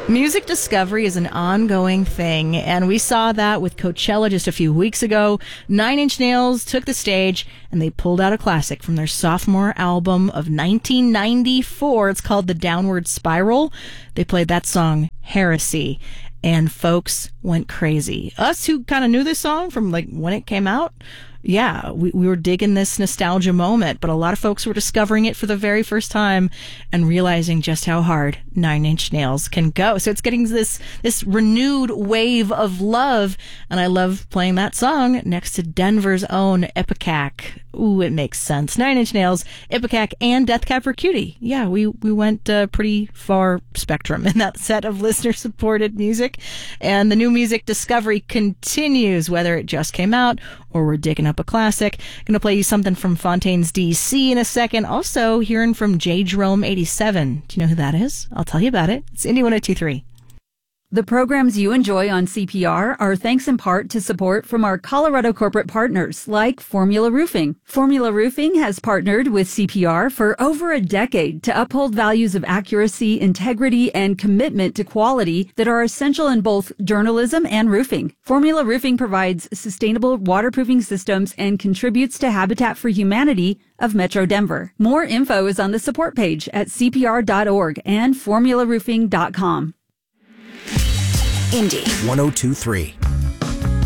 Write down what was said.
Music discovery is an ongoing thing, and we saw that with Coachella just a few weeks ago. Nine Inch Nails took the stage, and they pulled out a classic from their sophomore album of 1994. It's called The Downward Spiral. They played that song, Heresy, and folks went crazy. Us who kind of knew this song from like when it came out, yeah, we were digging this nostalgia moment, but a lot of folks were discovering it for the very first time and realizing just how hard Nine Inch Nails can go. So it's getting this renewed wave of love, and I love playing that song next to Denver's own Ipecac. Ooh, it makes sense. Nine Inch Nails, Ipecac, and Death Cab for Cutie. Yeah, we went pretty far spectrum in that set of listener-supported music, and the new music discovery continues, whether it just came out or we're digging up a classic. Going to play you something from Fontaines DC in a second. Also, hearing from J. Jerome 87. Do you know who that is? I'll tell you about it. It's Indie 102.3. The programs you enjoy on CPR are thanks in part to support from our Colorado corporate partners like Formula Roofing. Formula Roofing has partnered with CPR for over a decade to uphold values of accuracy, integrity, and commitment to quality that are essential in both journalism and roofing. Formula Roofing provides sustainable waterproofing systems and contributes to Habitat for Humanity of Metro Denver. More info is on the support page at cpr.org and formularoofing.com. Indie 102.3.